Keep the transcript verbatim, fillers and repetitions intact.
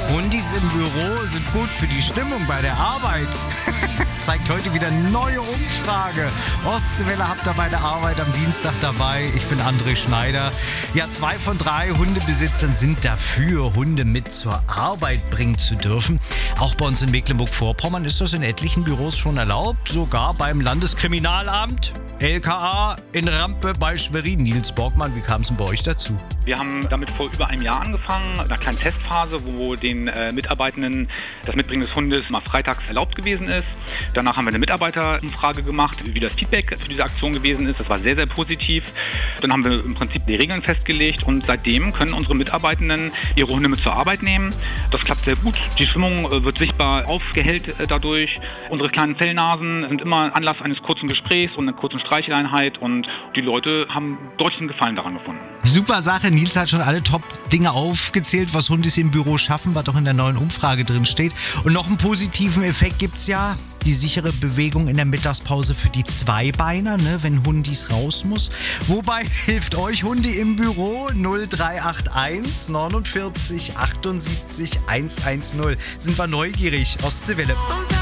Hundis im Büro sind gut für die Stimmung bei der Arbeit. Zeigt heute wieder eine neue Umfrage. Ostseewelle habt ihr bei der Arbeit am Dienstag dabei. Ich bin André Schneider. Ja, zwei von drei Hundebesitzern sind dafür, Hunde mit zur Arbeit bringen zu dürfen. Auch bei uns in Mecklenburg-Vorpommern ist das in etlichen Büros schon erlaubt. Sogar beim Landeskriminalamt, L K A in Rampe bei Schwerin. Nils Borgmann, wie kam es denn bei euch dazu? Wir haben damit vor über einem Jahr angefangen, in einer kleinen Testphase, wo den äh, Mitarbeitenden das Mitbringen des Hundes mal freitags erlaubt gewesen ist. Danach haben wir eine Mitarbeiterumfrage gemacht, wie das Feedback für diese Aktion gewesen ist. Das war sehr, sehr positiv. Dann haben wir im Prinzip die Regeln festgelegt und seitdem können unsere Mitarbeitenden ihre Hunde mit zur Arbeit nehmen. Das klappt sehr gut. Die Stimmung äh, wird sichtbar aufgehellt äh, dadurch. Unsere kleinen Fellnasen sind immer Anlass eines kurzen Gesprächs und einer kurzen Streicheleinheit und die Leute haben deutlichen Gefallen daran gefunden. Super Sache. Nils hat schon alle Top-Dinge aufgezählt, was Hundis im Büro schaffen, was doch in der neuen Umfrage drin steht. Und noch einen positiven Effekt gibt's ja. Die sichere Bewegung in der Mittagspause für die Zweibeiner, ne, wenn Hundis raus muss. Wobei hilft euch Hundi im Büro? null drei acht eins neunundvierzig achtundsiebzig hundertzehn. Sind wir neugierig. Ostseewelle.